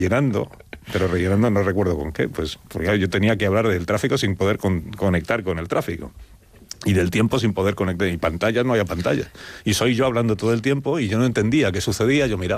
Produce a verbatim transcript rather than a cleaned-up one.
rellenando, pero rellenando no recuerdo con qué, pues porque yo tenía que hablar del tráfico sin poder con, conectar con el tráfico. Y del tiempo sin poder conectar. Y pantallas, no había pantallas. Y soy yo hablando todo el tiempo y yo no entendía qué sucedía. Yo miraba